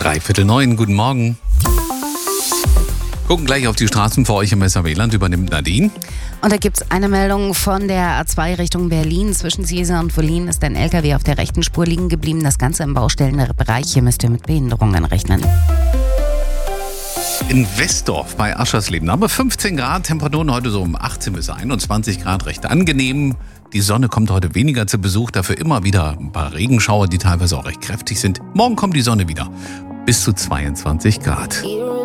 8:45, guten Morgen. Gucken gleich auf die Straßen für euch im SRW-Land, übernimmt Nadine. Und da gibt es eine Meldung von der A2 Richtung Berlin. Zwischen Seesa und Wollin ist ein LKW auf der rechten Spur liegen geblieben. Das Ganze im Baustellenbereich. Hier müsst ihr mit Behinderungen rechnen. In Westdorf bei Aschersleben haben wir 15 Grad, Temperaturen heute so um 18 bis 21 Grad, recht angenehm. Die Sonne kommt heute weniger zu Besuch, dafür immer wieder ein paar Regenschauer, die teilweise auch recht kräftig sind. Morgen kommt die Sonne wieder, bis zu 22 Grad.